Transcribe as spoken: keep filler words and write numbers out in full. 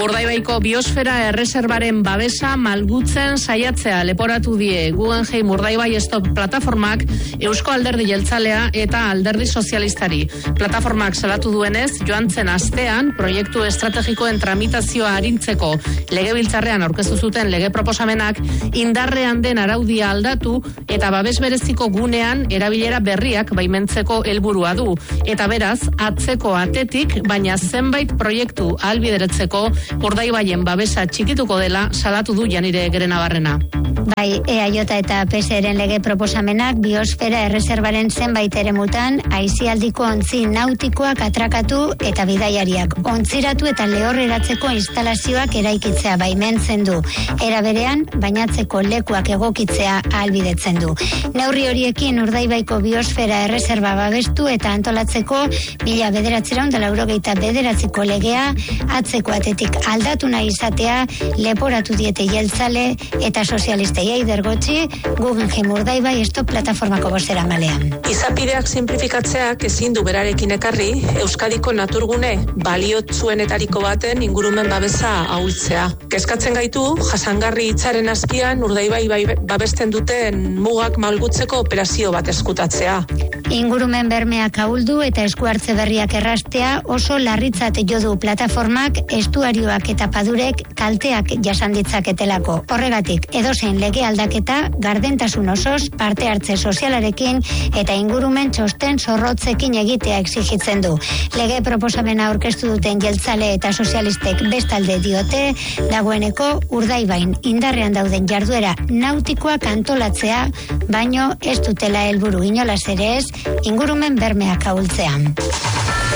Urdaibaiko biosfera erreserbaren babesa malgutzen saiatzea leporatu die Guggenheim Urdaibai Stop plataformak Eusko Alderdi Jeltzalea eta Alderdi Sozialistari. Plataformak salatu duenez, joan zen astean proiektu estrategikoen tramitazioa arintzeko legebiltzarrean aurkeztu zuten lege proposamenak indarrean den araudia aldatu eta babes bereziko gunean erabilera berriak baimentzeko helburua du. Eta beraz, atzeko atetik, baina zenbait proiektu ahalbideratzeko Urdaibaien babesa txikituko dela salatu du Janire Gerenabarrena. Bai, E A J eta P S eren lege proposamenak biosfera erreserbaren zenbait eremutan aisialdiko ontzi nautikoak atrakatu eta bidaiariak ontziratu eta lehorreratzeko instalazioak eraikitzea baimentzen du. Era berean, bainatzeko lekuak egokitzea ahalbidetzen du. Neurri horiekin Urdaibaiko biosfera erreserba babestu eta antolatzeko mila bederatziehun eta laurogeita bederatziko legea atzeko atetik aldatu nahi izatea leporatu diete jeltzale eta sozialistei Eider Gotxi, Guggenheim Urdaibai Stop plataformako bozeramalean. Izapideak sinplifikatzeak ezin du berarekin ekarri Euskadiko naturgune baliotsuenetariko baten ingurumen babesa ahultzea. Kezkatzen gaitu jasangarri hitzaren azpian Urdaibai babesten duten mugak malgutzeko operazio bat eskutatzea. Ingurumen bermeak ahuldu eta esku hartze berriak errastea oso larritzat jo du plataformak estuarioak eta padurek kalteak jasan ditzaketelako. Horregatik, edozein lege aldaketa gardentasun osoz parte hartze sozialarekin eta ingurumen txosten zorrotzekin egitea exigitzen du. Lege proposamena aurkeztu duten jeltzale eta sozialistek bestalde diote, dagoeneko Urdaibain indarrean dauden jarduera nautikoak antolatzea, baino ez dutela helburu inolaz ere ez ingurumen bermeak ahultzean.